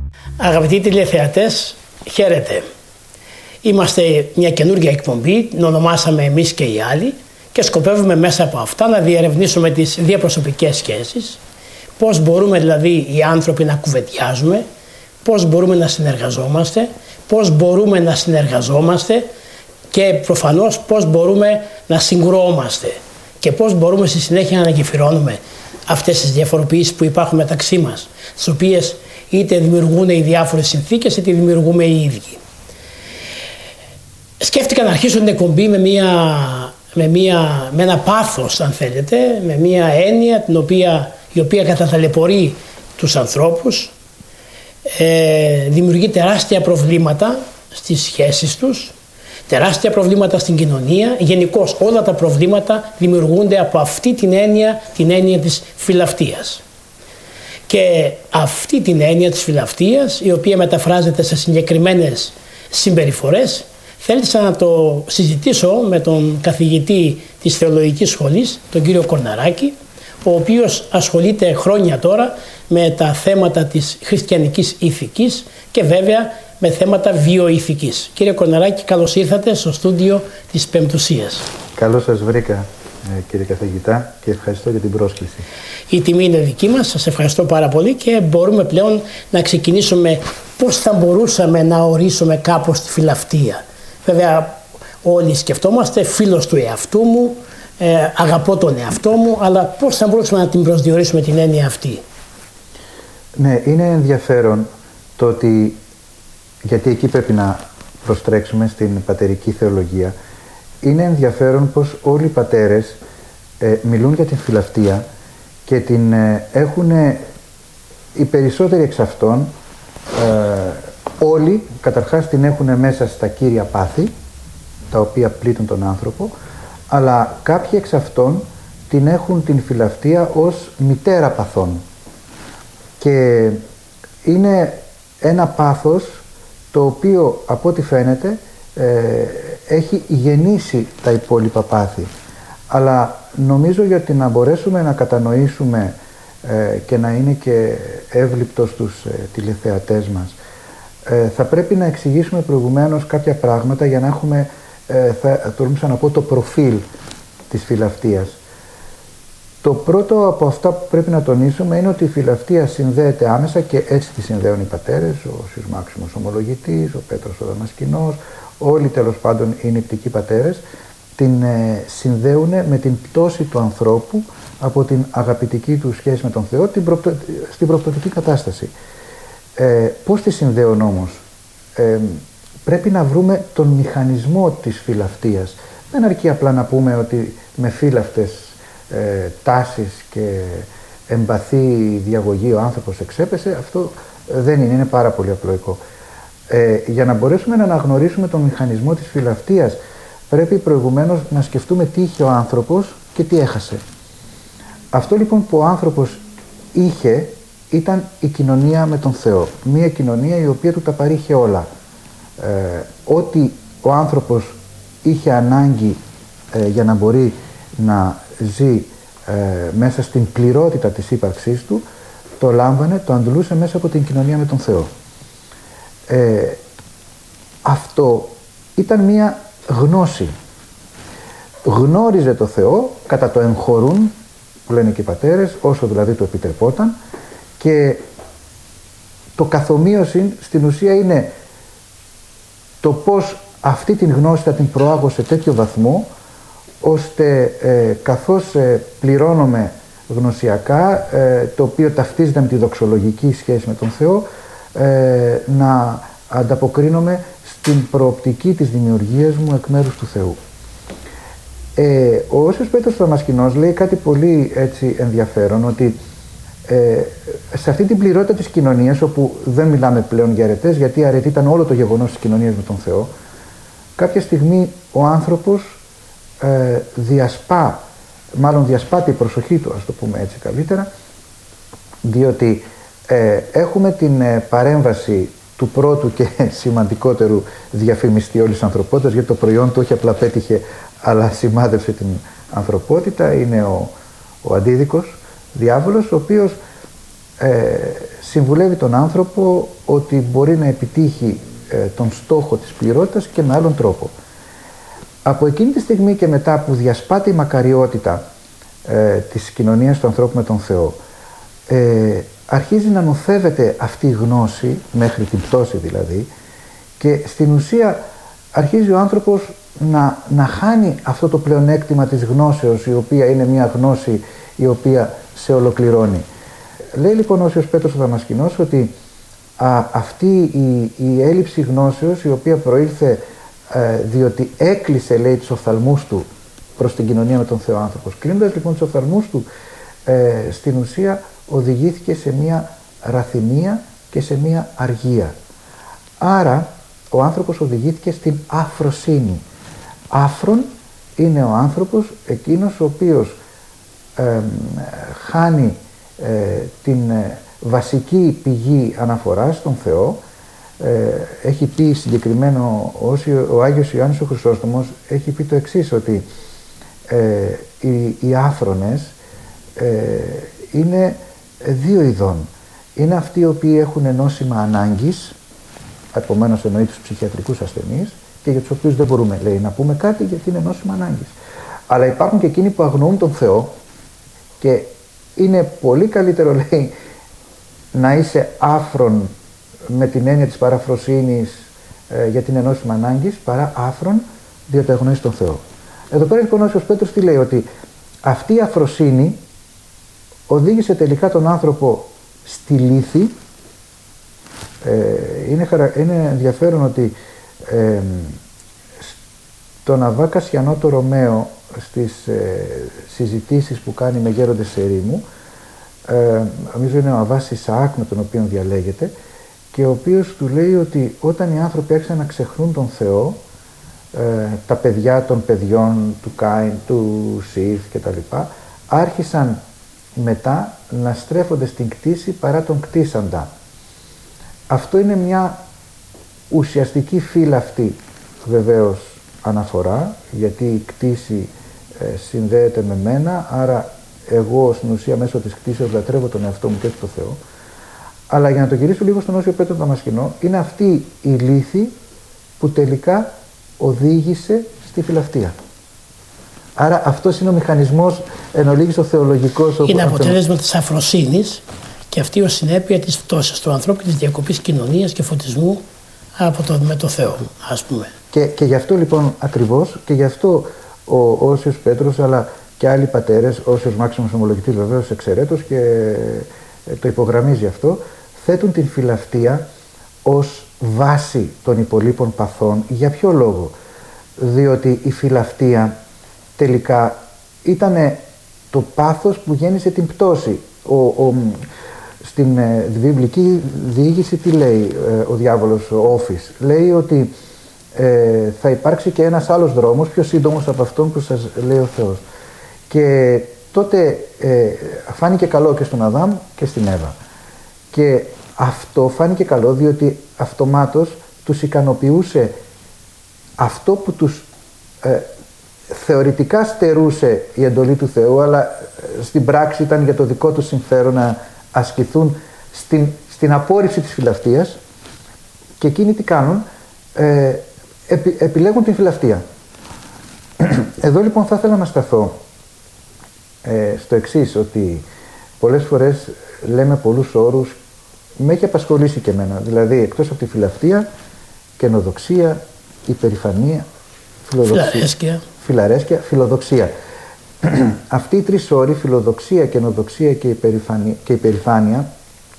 Αγαπητοί τηλεθεατές, χαίρετε. Είμαστε μια καινούργια εκπομπή, την ονομάσαμε εμείς και οι άλλοι και σκοπεύουμε μέσα από αυτά να διερευνήσουμε τις διαπροσωπικές σχέσεις, πώς μπορούμε δηλαδή οι άνθρωποι να κουβεντιάζουμε, πώς μπορούμε να συνεργαζόμαστε, πώς μπορούμε να συνεργαζόμαστε και προφανώς πώς μπορούμε να συγκρουόμαστε και πώς μπορούμε στη συνέχεια να ανακεφυρώνουμε αυτές τις διαφοροποιήσεις που υπάρχουν μεταξύ μας, τις οποίες είτε δημιουργούν οι διάφορες συνθήκες είτε δημιουργούμε οι ίδιοι. Σκέφτηκα να αρχίσω την εκπομπή με ένα πάθος, αν θέλετε, με μια έννοια η οποία καταταλαιπωρεί τους ανθρώπους, δημιουργεί τεράστια προβλήματα στις σχέσεις τους, τεράστια προβλήματα στην κοινωνία. Γενικώς όλα τα προβλήματα δημιουργούνται από αυτή την έννοια της φιλαυτίας. Και αυτή την έννοια της φιλαυτίας, η οποία μεταφράζεται σε συγκεκριμένες συμπεριφορές, θέλησα να το συζητήσω με τον καθηγητή της Θεολογικής Σχολής, τον κύριο Κορναράκη, ο οποίος ασχολείται χρόνια τώρα με τα θέματα της χριστιανικής ηθικής και βέβαια με θέματα βιοηθικής. Κύριε Κορναράκη, καλώς ήρθατε στο στούντιο της Πεμπτουσίας. Καλώς σας βρήκα, κύριε καθηγητά, και ευχαριστώ για την πρόσκληση. Η τιμή είναι δική μας, σας ευχαριστώ πάρα πολύ και μπορούμε πλέον να ξεκινήσουμε πώς θα μπορούσαμε να ορίσουμε κάπως τη φιλαυτία. Βέβαια όλοι σκεφτόμαστε φίλος του εαυτού μου, αγαπώ τον εαυτό μου, αλλά πώς θα μπορούσαμε να την προσδιορίσουμε την έννοια αυτή? Ναι, είναι ενδιαφέρον το ότι, γιατί εκεί πρέπει να προστρέξουμε στην πατερική θεολογία, είναι ενδιαφέρον πως όλοι οι πατέρες μιλούν για την φιλαυτία και την έχουν οι περισσότεροι εξ αυτών, όλοι καταρχάς την έχουν μέσα στα κύρια πάθη, τα οποία πλήττουν τον άνθρωπο, αλλά κάποιοι εξ αυτών την έχουν την φιλαυτία ως μητέρα παθών. Και είναι ένα πάθος το οποίο, από ό,τι φαίνεται, έχει γεννήσει τα υπόλοιπα πάθη. Αλλά νομίζω για ότι να μπορέσουμε να κατανοήσουμε και να είναι και εύληπτο στους τηλεθεατές μας, θα πρέπει να εξηγήσουμε προηγουμένως κάποια πράγματα για να έχουμε, θα τολμούσα να πω, το προφίλ της φιλαυτίας. Το πρώτο από αυτά που πρέπει να τονίσουμε είναι ότι η φιλαυτία συνδέεται άμεσα, και έτσι τη συνδέουν οι πατέρες, ο Σύρ Μάξιμος Ομολογητής, ο Πέτρος ο Δαμασκηνός, όλοι τέλος πάντων οι νηπτικοί πατέρες, την συνδέουν με την πτώση του ανθρώπου από την αγαπητική του σχέση με τον Θεό στην προπτωτική κατάσταση. Πώς τη συνδέουν όμως? Πρέπει να βρούμε τον μηχανισμό της φιλαυτίας. Δεν αρκεί απλά να πούμε ότι με φύλαυτες τάσεις και εμπαθή διαγωγή ο άνθρωπος εξέπεσε. Αυτό δεν είναι πάρα πολύ απλοϊκό. Για να μπορέσουμε να αναγνωρίσουμε τον μηχανισμό της φιλαυτίας, πρέπει προηγουμένως να σκεφτούμε τι είχε ο άνθρωπος και τι έχασε. Αυτό λοιπόν που ο άνθρωπος είχε ήταν η κοινωνία με τον Θεό. Μία κοινωνία η οποία του τα παρήχε όλα. Ό,τι ο άνθρωπος είχε ανάγκη για να μπορεί να ζει μέσα στην πληρότητα της ύπαρξής του, το λάμβανε, το αντλούσε μέσα από την κοινωνία με τον Θεό. Αυτό ήταν μία γνώση. Γνώριζε το Θεό κατά το εγχωρούν, που λένε και οι πατέρες, όσο δηλαδή το επιτρεπόταν, και το καθομοίωση στην ουσία είναι το πώς αυτή την γνώση θα την προάγω σε τέτοιο βαθμό, ώστε καθώς πληρώνομαι γνωσιακά, το οποίο ταυτίζεται με τη δοξολογική σχέση με τον Θεό, να ανταποκρίνομαι στην προοπτική της δημιουργίας μου εκ μέρους του Θεού. Ο Όσιος Πέτρος ο Δαμασκηνός λέει κάτι πολύ έτσι ενδιαφέρον, ότι σε αυτή την πληρότητα της κοινωνίας, όπου δεν μιλάμε πλέον για αρετές, γιατί η αρετή ήταν όλο το γεγονός της κοινωνίας με τον Θεό, κάποια στιγμή ο άνθρωπος διασπάται η προσοχή του, ας το πούμε έτσι καλύτερα, διότι έχουμε την παρέμβαση του πρώτου και σημαντικότερου διαφημιστή όλης της ανθρωπότητας, γιατί το προϊόν του όχι απλά πέτυχε, αλλά σημάδευσε την ανθρωπότητα. Είναι ο αντίδικος διάβολος, ο οποίος συμβουλεύει τον άνθρωπο ότι μπορεί να επιτύχει τον στόχο της πληρότητας και με άλλον τρόπο. Από εκείνη τη στιγμή και μετά που διασπάται η μακαριότητα της κοινωνίας του ανθρώπου με τον Θεό, αρχίζει να νοθεύεται αυτή η γνώση, μέχρι την πτώση δηλαδή, και στην ουσία αρχίζει ο άνθρωπος να χάνει αυτό το πλεονέκτημα της γνώσεως, η οποία είναι μια γνώση η οποία σε ολοκληρώνει. Λέει λοιπόν ο Όσιος Πέτρος ο Δαμασκηνός ότι αυτή η έλλειψη γνώσεως, η οποία προήλθε διότι έκλεισε, λέει, τους οφθαλμούς του προς την κοινωνία με τον Θεό άνθρωπος. Κλείνοντας λοιπόν τους οφθαλμούς του, στην ουσία οδηγήθηκε σε μια ραθυμία και σε μια αργία. Άρα ο άνθρωπος οδηγήθηκε στην αφροσύνη. Άφρον είναι ο άνθρωπος εκείνος ο οποίος χάνει την βασική πηγή αναφοράς στον Θεό. Έχει πει συγκεκριμένο ο Άγιος Ιωάννης ο Χρυσόστομος, έχει πει το εξής, ότι οι άφρονες είναι δύο ειδών. Είναι αυτοί οι οποίοι έχουν νόσημα ανάγκης, επομένως εννοεί τους ψυχιατρικούς ασθενείς, και για τους οποίους δεν μπορούμε, λέει, να πούμε κάτι γιατί είναι νόσημα ανάγκης. Αλλά υπάρχουν και εκείνοι που αγνοούν τον Θεό και είναι πολύ καλύτερο, λέει, να είσαι άφρον με την έννοια της παραφροσύνης γιατί είναι νόσημα ανάγκης, παρά άφρον διότι αγνοείς τον Θεό. Εδώ πέρα λοιπόν ο Όσιος Πέτρος τι λέει, ότι αυτή η αφροσύνη οδήγησε τελικά τον άνθρωπο στη λύθη. Είναι ενδιαφέρον ότι τον Αββά Κασιανό το Ρωμαίο στις συζητήσεις που κάνει με γέροντες ερήμου, νομίζω είναι ο Αββάς Ισαάκ με τον οποίο διαλέγεται, και ο οποίος του λέει ότι όταν οι άνθρωποι άρχισαν να ξεχνούν τον Θεό, τα παιδιά των παιδιών του Κάιν, του Σιθ κτλ., άρχισαν μετά να στρέφονται στην κτήση παρά τον κτήσαντα. Αυτό είναι μια ουσιαστική φύλαυτη βεβαίως αναφορά, γιατί η κτήση συνδέεται με μένα, άρα εγώ στην ουσία μέσω της κτήσεως λατρεύω τον εαυτό μου και το Θεό. Αλλά για να το γυρίσω λίγο στον Όσιο Πέτρο Δαμασκηνό, είναι αυτή η λύθη που τελικά οδήγησε στη φιλαυτία. Άρα αυτός είναι ο μηχανισμός εν ολίγης ο θεολογικός. Είναι αποτέλεσμα της αφροσύνης και αυτή ως συνέπεια της φτώσης του ανθρώπου και της διακοπής κοινωνίας και φωτισμού με το Θεό, ας πούμε. Και γι' αυτό λοιπόν ακριβώς, και γι' αυτό ο Όσιος Πέτρος, αλλά και άλλοι πατέρες, ο Όσιος Μάξιμος Ομολογητής βεβαίως εξαιρέτως και το υπογραμμίζει αυτό, θέτουν την φιλαυτία ως βάση των υπολείπων παθών. Για ποιο λόγο? Διότι η φιλαυτία τελικά ήταν το πάθος που γέννησε την πτώση. Στην βιβλική διήγηση τι λέει ο διάβολος, ο Όφης? Λέει ότι θα υπάρξει και ένας άλλος δρόμος πιο σύντομος από αυτόν που σας λέει ο Θεός. Και τότε φάνηκε καλό και στον Αδάμ και στην Εύα. Και αυτό φάνηκε καλό διότι αυτομάτως τους ικανοποιούσε αυτό που τους θεωρητικά στερούσε η εντολή του Θεού, αλλά στην πράξη ήταν για το δικό τους συμφέρον να ασκηθούν στην απόρριψη της φιλαυτίας, και εκείνοι τι κάνουν? Επιλέγουν την φιλαυτία. Εδώ λοιπόν θα ήθελα να σταθώ στο εξής, ότι πολλές φορές λέμε πολλούς όρους, με έχει απασχολήσει και εμένα, δηλαδή εκτός από τη φιλαυτία, καινοδοξία, υπερηφανία, φιλαρέσκεια, φιλοδοξία. Αυτοί οι τρεις όροι, φιλοδοξία, καινοδοξία και υπερηφάνεια,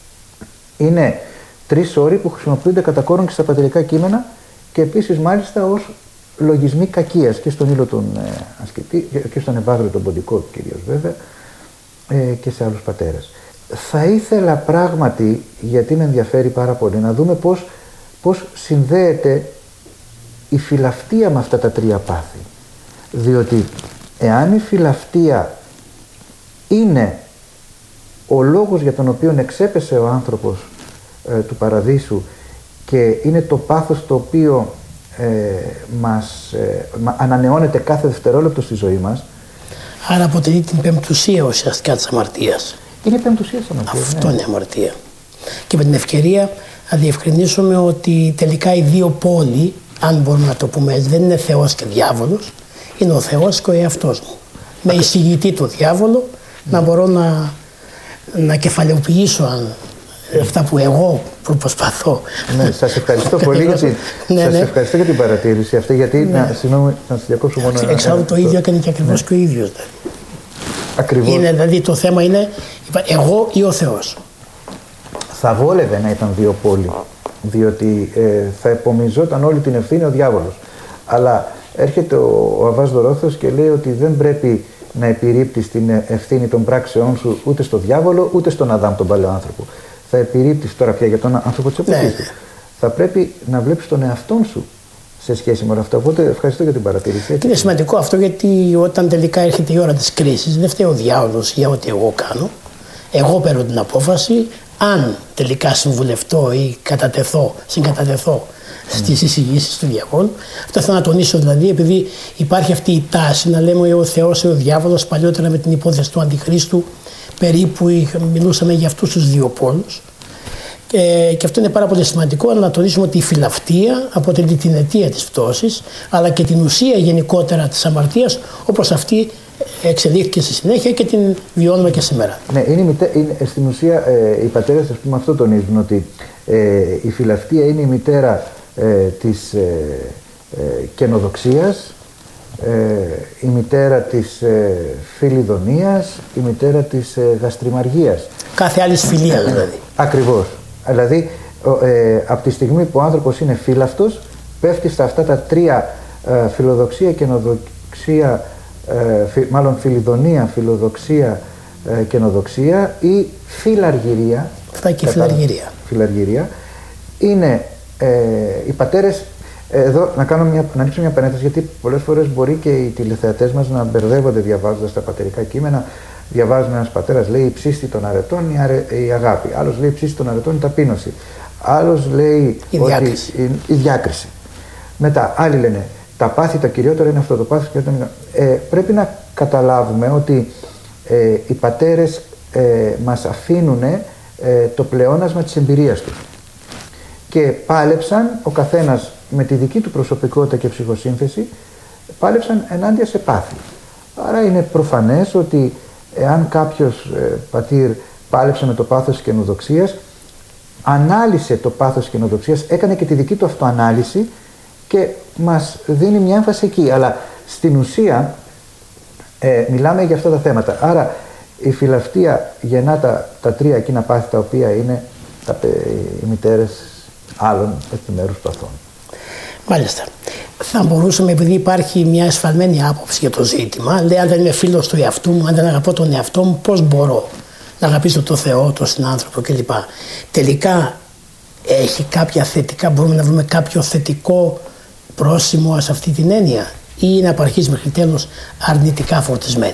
είναι τρεις όροι που χρησιμοποιούνται κατά κόρον και στα πατερικά κείμενα και επίσης μάλιστα ως λογισμοί κακίας και στον Ήλο τον Ασκητή και στον Ευάγγελο τον Ποντικό κυρίως βέβαια και σε άλλους πατέρες. Θα ήθελα πράγματι, γιατί με ενδιαφέρει πάρα πολύ, να δούμε πώς συνδέεται η φιλαυτία με αυτά τα τρία πάθη. Διότι εάν η φιλαυτία είναι ο λόγος για τον οποίο εξέπεσε ο άνθρωπος του παραδείσου και είναι το πάθος το οποίο μας ανανεώνεται κάθε δευτερόλεπτο στη ζωή μας. Άρα αποτελεί την πεμπτουσία ουσιαστικά της αμαρτίας. Είναι η πεμπτουσία της αμαρτίας. Αυτό είναι αμαρτία. Και με την ευκαιρία να διευκρινίσουμε ότι τελικά οι δύο πόλοι, αν μπορούμε να το πούμε έτσι, δεν είναι Θεός και διάβολος, είναι ο Θεός και ο εαυτός μου. Με εισηγητή το διάβολο, να μπορώ να κεφαλαιοποιήσω αυτά που εγώ προσπαθώ. Ναι, σας ευχαριστώ πολύ ευχαριστώ για την παρατήρηση αυτή, γιατί συγγνώμη να σας διακόψω μόνο. Εξάλλου το ίδιο έκανε και ακριβώς και ο ίδιος. Ακριβώς. Δηλαδή το θέμα είναι εγώ ή ο Θεός. Θα βόλευε να ήταν δύο πόλοι, διότι θα επομιζόταν όλη την ευθύνη ο διάβολος. Αλλά έρχεται ο Αββάς Δωρόθεος και λέει ότι δεν πρέπει να επιρρύπτεις την ευθύνη των πράξεών σου ούτε στο διάβολο ούτε στον Αδάμ, τον παλαιό άνθρωπο. Θα επιρρύπτεις τώρα πια για τον άνθρωπο της εποχής του. Θα πρέπει να βλέπεις τον εαυτόν σου σε σχέση με όλα αυτά. Οπότε ευχαριστώ για την παρατήρηση. Και είναι σημαντικό αυτό, γιατί όταν τελικά έρχεται η ώρα της κρίσης, δεν φταίει ο διάολος για ό,τι εγώ κάνω. Εγώ παίρνω την απόφαση. Αν τελικά συμβουλευτώ ή συγκατατεθώ στις εισηγήσεις του διαβόλου. Αυτό θέλω να τονίσω, δηλαδή, επειδή υπάρχει αυτή η τάση να λέμε ο Θεός ή ο διάβολος. Παλιότερα με την υπόθεση του Αντιχρίστου περίπου μιλούσαμε για αυτούς τους δύο πόλους. Και αυτό είναι πάρα πολύ σημαντικό, να τονίσουμε ότι η φιλαυτία αποτελεί την αιτία της πτώσης, αλλά και την ουσία γενικότερα της αμαρτίας, όπως αυτή εξελίχθηκε στη συνέχεια και την βιώνουμε και σήμερα. Ναι, στην ουσία οι πατέρες, ας πούμε, αυτό τονίζουν, ότι η φιλαυτία είναι η μητέρα της καινοδοξίας, η μητέρα της φιλιδονίας, η μητέρα της γαστριμαργίας. Κάθε άλλης φιλίας δηλαδή. Ακριβώς. Δηλαδή, από τη στιγμή που ο άνθρωπος είναι φύλαυτος, πέφτει στα αυτά τα τρία: φιλοδοξία, καινοδοξία, μάλλον φιλιδονία, φιλοδοξία, καινοδοξία ή φιλαργυρία. Αυτά και φιλαργυρία. Φιλαργυρία. Είναι οι πατέρες. Εδώ να ανοίξω μια παρένθεση, γιατί πολλές φορές μπορεί και οι τηλεθεατές μας να μπερδεύονται διαβάζοντας τα πατερικά κείμενα. Διαβάζουμε, ένας πατέρας λέει η ψήστη των αρετών η αγάπη. Άλλος λέει η ψήστη των αρετών η ταπείνωση. Άλλος λέει η διάκριση. Μετά άλλοι λένε τα πάθη τα κυριότερα είναι αυτό, το πάθη το κυριότερο είναι. Πρέπει να καταλάβουμε ότι οι πατέρες μας αφήνουν το πλεόνασμα της εμπειρίας τους. Και πάλεψαν ο καθένας με τη δική του προσωπικότητα και ψυχοσύνθεση, πάλεψαν ενάντια σε πάθη. Άρα είναι προφανές ότι εάν κάποιος πατήρ πάλεψε με το πάθος της καινοδοξίας, ανάλυσε το πάθος της καινοδοξίας, έκανε και τη δική του αυτοανάλυση και μας δίνει μια έμφαση εκεί. Αλλά στην ουσία μιλάμε για αυτά τα θέματα. Άρα η φιλαυτία γεννά τα τρία εκείνα πάθη, τα οποία είναι οι μητέρες άλλων επιμέρους παθών. Μάλιστα. Θα μπορούσαμε, επειδή υπάρχει μια εσφαλμένη άποψη για το ζήτημα, λέει αν δεν είμαι φίλος του εαυτού μου, αν δεν αγαπώ τον εαυτό μου, πώς μπορώ να αγαπήσω τον Θεό, τον συνάνθρωπο κλπ. Τελικά έχει κάποια θετικά, μπορούμε να βρούμε κάποιο θετικό πρόσημο σε αυτή την έννοια, ή είναι από αρχής μέχρι τέλος αρνητικά φορτισμένη?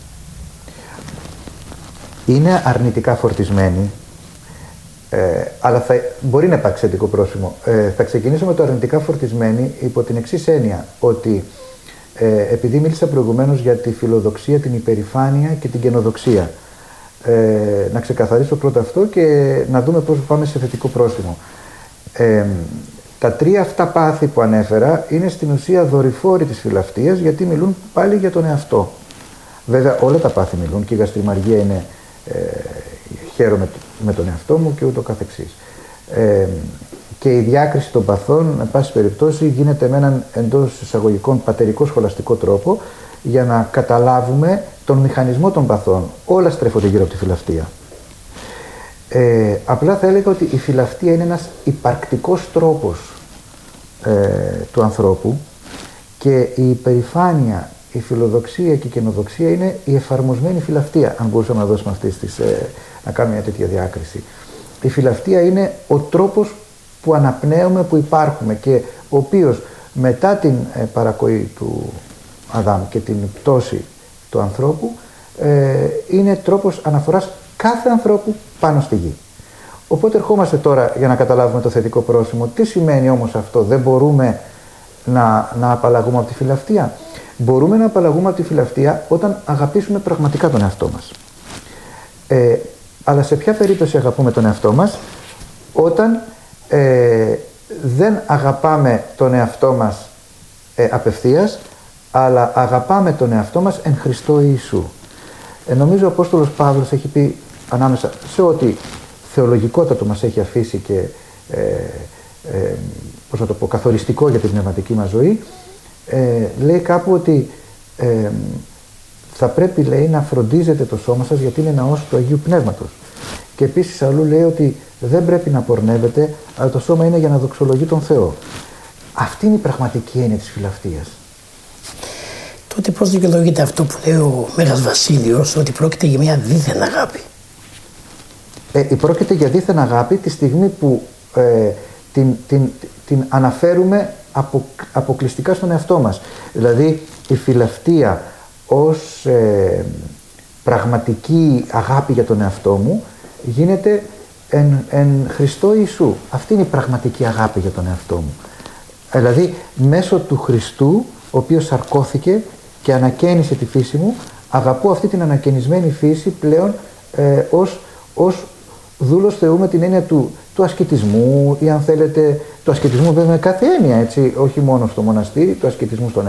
Είναι αρνητικά φορτισμένη. Αλλά μπορεί να υπάρξει θετικό πρόσημο. Θα ξεκινήσω με το αρνητικά φορτισμένη υπό την εξής έννοια, ότι επειδή μίλησα προηγουμένως για τη φιλοδοξία, την υπερηφάνεια και την καινοδοξία, να ξεκαθαρίσω πρώτα αυτό και να δούμε πώς πάμε σε θετικό πρόσημο. Τα τρία αυτά πάθη που ανέφερα είναι στην ουσία δορυφόροι της φιλαυτίας, γιατί μιλούν πάλι για τον εαυτό. Βέβαια όλα τα πάθη μιλούν, και η γαστριμαργία είναι χαίρομαι με τον εαυτό μου και ούτω καθεξής. Και η διάκριση των παθών, εν πάση περιπτώσει, γίνεται με έναν εντός εισαγωγικών πατερικό σχολαστικό τρόπο, για να καταλάβουμε τον μηχανισμό των παθών. Όλα στρέφονται γύρω από τη φιλαυτία. Απλά θα έλεγα ότι η φιλαυτία είναι ένας υπαρκτικός τρόπος του ανθρώπου, και η υπερηφάνεια, η φιλοδοξία και η καινοδοξία είναι η εφαρμοσμένη φιλαυτία, αν μπορούσαμε να δώσουμε να κάνουμε μια τέτοια διάκριση. Η φιλαυτία είναι ο τρόπος που αναπνέουμε, που υπάρχουμε, και ο οποίος μετά την παρακοή του Αδάμ και την πτώση του ανθρώπου είναι τρόπος αναφοράς κάθε ανθρώπου πάνω στη γη. Οπότε ερχόμαστε τώρα για να καταλάβουμε το θετικό πρόσημο. Τι σημαίνει όμως αυτό? Δεν μπορούμε να απαλλαγούμε από τη φιλαυτία. Μπορούμε να απαλλαγούμε από τη φιλαυτία όταν αγαπήσουμε πραγματικά τον εαυτό μας. Αλλά σε ποια περίπτωση αγαπούμε τον εαυτό μας? όταν δεν αγαπάμε τον εαυτό μας απευθείας, αλλά αγαπάμε τον εαυτό μας εν Χριστώ Ιησού. Νομίζω ο Απόστολος Παύλος έχει πει, ανάμεσα σε ό,τι θεολογικότατο μας έχει αφήσει και πώς να το πω, καθοριστικό για την πνευματική μας ζωή, λέει κάπου ότι θα πρέπει, λέει, να φροντίζετε το σώμα σας γιατί είναι ναός του Αγίου Πνεύματος. Και επίσης αλλού λέει ότι δεν πρέπει να πορνεύετε, αλλά το σώμα είναι για να δοξολογεί τον Θεό. Αυτή είναι η πραγματική έννοια της φιλαυτίας. Τότε πώς δικαιολογείται αυτό που λέει ο Μέγας Βασίλειος, ότι πρόκειται για μια δίθεν αγάπη? Πρόκειται για δίθεν αγάπη τη στιγμή που την αναφέρουμε αποκλειστικά στον εαυτό μας. Δηλαδή η φιλαυτία ως πραγματική αγάπη για τον εαυτό μου γίνεται εν Χριστώ Ιησού. Αυτή είναι η πραγματική αγάπη για τον εαυτό μου. Δηλαδή μέσω του Χριστού, ο οποίος σαρκώθηκε και ανακαίνισε τη φύση μου, αγαπώ αυτή την ανακαινισμένη φύση πλέον ως δούλος Θεού, με την έννοια του ασκητισμού, ή αν θέλετε του ασκητισμού βέβαια με κάθε έννοια, έτσι, όχι μόνο στο μοναστήρι, του ασκητισμού στον